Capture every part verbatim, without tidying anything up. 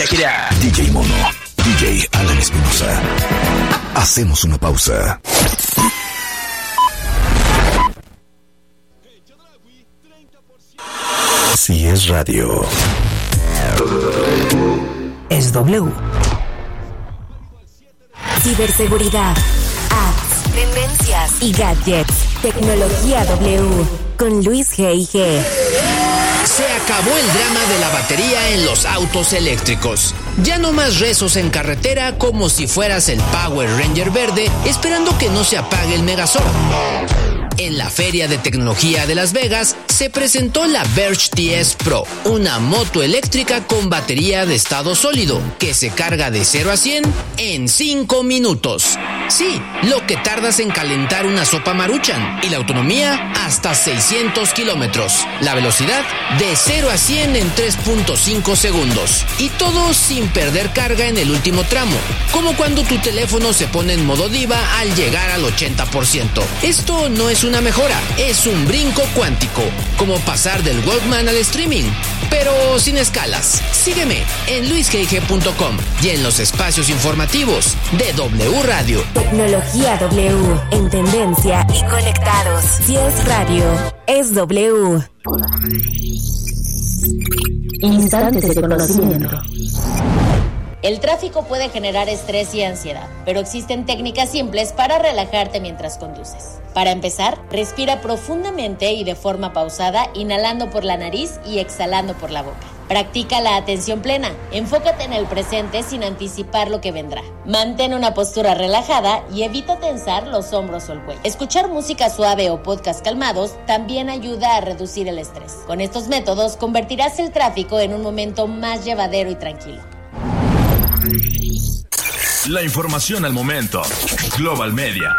Check it out. D J Mono, D J Alan Espinosa. Hacemos una pausa. Si es radio, es W. Ciberseguridad, apps, tendencias y gadgets. Tecnología W con Luis G I G. Se acabó el drama de la batería en los autos eléctricos. Ya no más rezos en carretera como si fueras el Power Ranger verde esperando que no se apague el Megazord. En la Feria de Tecnología de Las Vegas se presentó la Verge T S Pro, una moto eléctrica con batería de estado sólido que se carga de cero a cien en cinco minutos. Sí, lo que tardas en calentar una sopa Maruchan, y la autonomía hasta seiscientos kilómetros. La velocidad de cero a cien en tres punto cinco segundos. Y todo sin perder carga en el último tramo, como cuando tu teléfono se pone en modo diva al llegar al ochenta por ciento. Esto no es una mejora, es un brinco cuántico, como pasar del Walkman al streaming, pero sin escalas. Sígueme en luis g i g punto com y en los espacios informativos de W Radio. Tecnología W, en tendencia y conectados. Si es radio, es W. Instantes de conocimiento. El tráfico puede generar estrés y ansiedad, pero existen técnicas simples para relajarte mientras conduces. Para empezar, respira profundamente y de forma pausada, inhalando por la nariz y exhalando por la boca. Practica la atención plena. Enfócate en el presente sin anticipar lo que vendrá. Mantén una postura relajada y evita tensar los hombros o el cuello. Escuchar música suave o podcast calmados también ayuda a reducir el estrés. Con estos métodos convertirás el tráfico en un momento más llevadero y tranquilo. La información al momento. Global Media.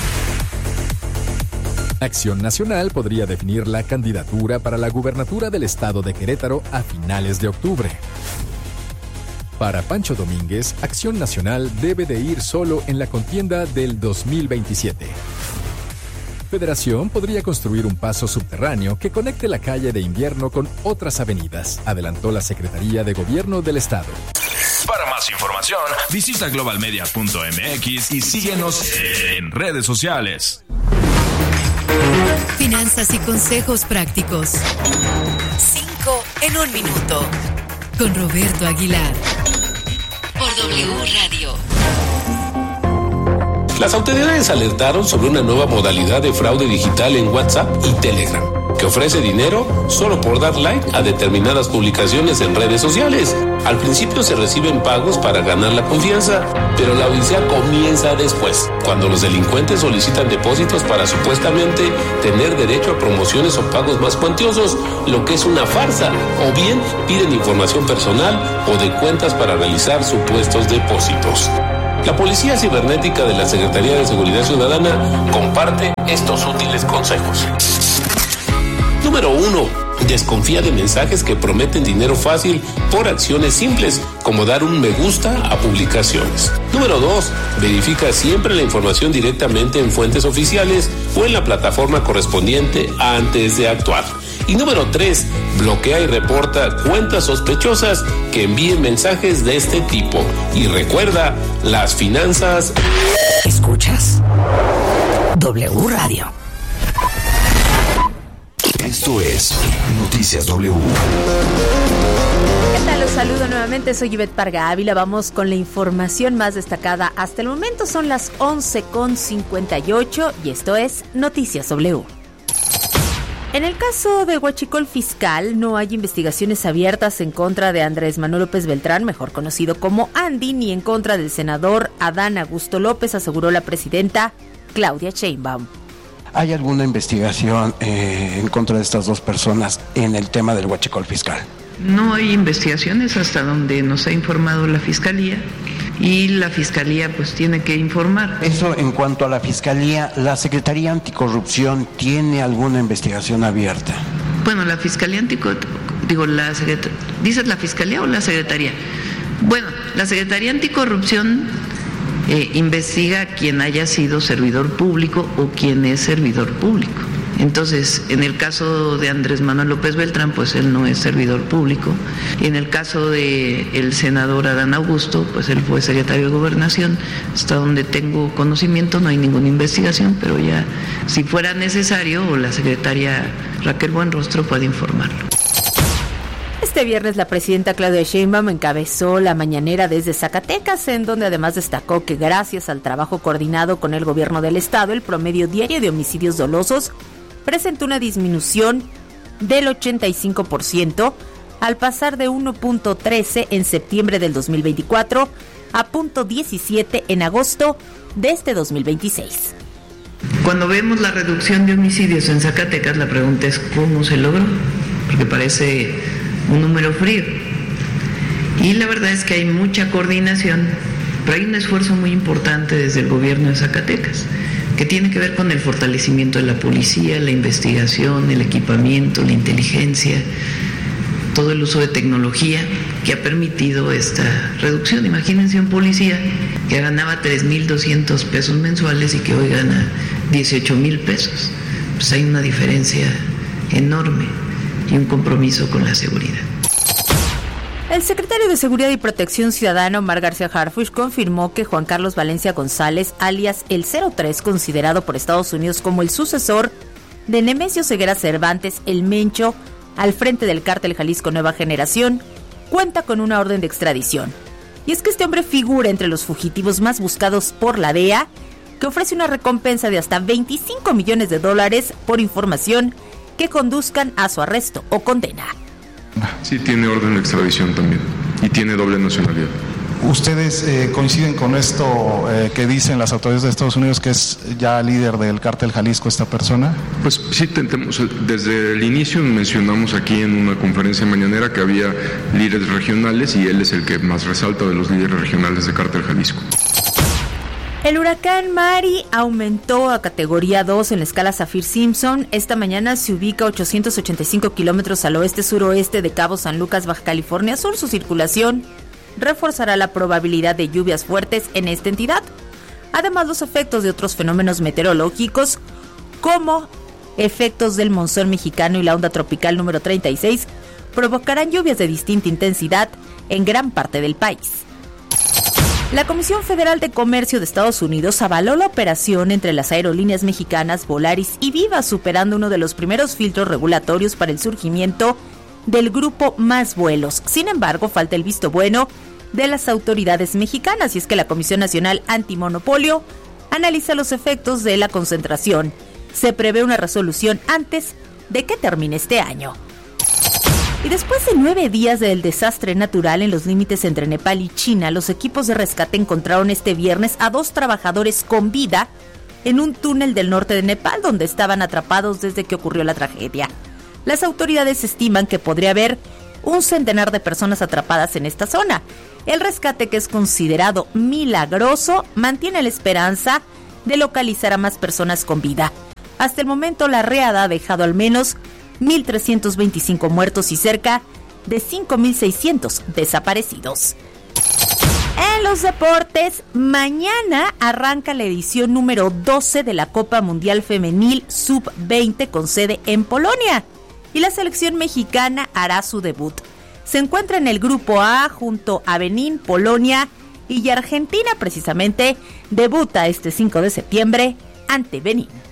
Acción Nacional podría definir la candidatura para la gubernatura del estado de Querétaro a finales de octubre. Para Pancho Domínguez, Acción Nacional debe de ir solo en la contienda del dos mil veintisiete. Federación podría construir un paso subterráneo que conecte la calle de Invierno con otras avenidas, adelantó la Secretaría de Gobierno del estado. Para más información, visita global media punto m x y síguenos en redes sociales. Finanzas y consejos prácticos. Cinco en un minuto. Con Roberto Aguilar. Por W Radio. Las autoridades alertaron sobre una nueva modalidad de fraude digital en WhatsApp y Telegram, que ofrece dinero solo por dar like a determinadas publicaciones en redes sociales. Al principio se reciben pagos para ganar la confianza, pero la odisea comienza después, cuando los delincuentes solicitan depósitos para supuestamente tener derecho a promociones o pagos más cuantiosos, lo que es una farsa, o bien piden información personal o de cuentas para realizar supuestos depósitos. La Policía Cibernética de la Secretaría de Seguridad Ciudadana comparte estos útiles consejos. Número uno. Desconfía de mensajes que prometen dinero fácil por acciones simples, como dar un me gusta a publicaciones. Número dos. Verifica siempre la información directamente en fuentes oficiales o en la plataforma correspondiente antes de actuar. Y número tres. Bloquea y reporta cuentas sospechosas que envíen mensajes de este tipo. Y recuerda, las finanzas... Escuchas W Radio. Esto es Noticias W. ¿Qué tal? Los saludo nuevamente, soy Ivette Parga Ávila. Vamos con la información más destacada. Hasta el momento son las once con cincuenta y ocho y esto es Noticias W. En el caso del huachicol fiscal, no hay investigaciones abiertas en contra de Andrés Manuel López Beltrán, mejor conocido como Andy, ni en contra del senador Adán Augusto López, aseguró la presidenta Claudia Sheinbaum. ¿Hay alguna investigación eh, en contra de estas dos personas en el tema del huachicol fiscal? No hay investigaciones hasta donde nos ha informado la Fiscalía y la Fiscalía pues tiene que informar. Eso en cuanto a la Fiscalía, ¿la Secretaría Anticorrupción tiene alguna investigación abierta? Bueno, la Fiscalía Anticorrupción, digo, la Secretaría, ¿dices la Fiscalía o la Secretaría? Bueno, la Secretaría Anticorrupción eh, investiga a quien haya sido servidor público o quien es servidor público. Entonces, en el caso de Andrés Manuel López Beltrán, pues él no es servidor público. Y en el caso de el senador Adán Augusto, pues él fue secretario de Gobernación. Hasta donde tengo conocimiento no hay ninguna investigación, pero ya si fuera necesario, o la secretaria Raquel Buenrostro puede informarlo. Este viernes la presidenta Claudia Sheinbaum encabezó la mañanera desde Zacatecas, en donde además destacó que gracias al trabajo coordinado con el gobierno del estado, el promedio diario de homicidios dolosos presentó una disminución del ochenta y cinco por ciento al pasar de uno punto trece en septiembre del dos mil veinticuatro a punto diecisiete en agosto de este dos mil veintiséis. Cuando vemos la reducción de homicidios en Zacatecas, la pregunta es ¿cómo se logró? Porque parece un número frío. Y la verdad es que hay mucha coordinación, pero hay un esfuerzo muy importante desde el gobierno de Zacatecas, que tiene que ver con el fortalecimiento de la policía, la investigación, el equipamiento, la inteligencia, todo el uso de tecnología que ha permitido esta reducción. Imagínense un policía que ganaba tres mil doscientos pesos mensuales y que hoy gana dieciocho mil pesos. Pues hay una diferencia enorme y un compromiso con la seguridad. El secretario de Seguridad y Protección Ciudadana, Omar García Harfuch, confirmó que Juan Carlos Valencia González, alias el cero tres, considerado por Estados Unidos como el sucesor de Nemesio Ceguera Cervantes, el Mencho, al frente del cártel Jalisco Nueva Generación, cuenta con una orden de extradición. Y es que este hombre figura entre los fugitivos más buscados por la D E A, que ofrece una recompensa de hasta veinticinco millones de dólares por información que conduzcan a su arresto o condena. Sí, tiene orden de extradición también y tiene doble nacionalidad. ¿Ustedes eh, coinciden con esto eh, que dicen las autoridades de Estados Unidos, que es ya líder del cártel Jalisco esta persona? Pues sí, tentemos, desde el inicio mencionamos aquí en una conferencia mañanera que había líderes regionales y él es el que más resalta de los líderes regionales de cártel Jalisco. El huracán Mari aumentó a categoría dos en la escala Saffir-Simpson. Esta mañana se ubica a ochocientos ochenta y cinco kilómetros al oeste-suroeste de Cabo San Lucas, Baja California Sur. Su circulación reforzará la probabilidad de lluvias fuertes en esta entidad. Además, los efectos de otros fenómenos meteorológicos, como efectos del monzón mexicano y la onda tropical número treinta y seis, provocarán lluvias de distinta intensidad en gran parte del país. La Comisión Federal de Comercio de Estados Unidos avaló la operación entre las aerolíneas mexicanas Volaris y Viva, superando uno de los primeros filtros regulatorios para el surgimiento del grupo Más Vuelos. Sin embargo, falta el visto bueno de las autoridades mexicanas, y es que la Comisión Nacional Antimonopolio analiza los efectos de la concentración. Se prevé una resolución antes de que termine este año. Y después de nueve días del desastre natural en los límites entre Nepal y China, los equipos de rescate encontraron este viernes a dos trabajadores con vida en un túnel del norte de Nepal, donde estaban atrapados desde que ocurrió la tragedia. Las autoridades estiman que podría haber un centenar de personas atrapadas en esta zona. El rescate, que es considerado milagroso, mantiene la esperanza de localizar a más personas con vida. Hasta el momento, la riada ha dejado al menos mil trescientos veinticinco muertos y cerca de cinco mil seiscientos desaparecidos. En los deportes, mañana arranca la edición número doce de la Copa Mundial Femenil sub veinte con sede en Polonia, y la selección mexicana hará su debut. Se encuentra en el grupo A junto a Benín, Polonia y Argentina. Precisamente debuta este cinco de septiembre ante Benín.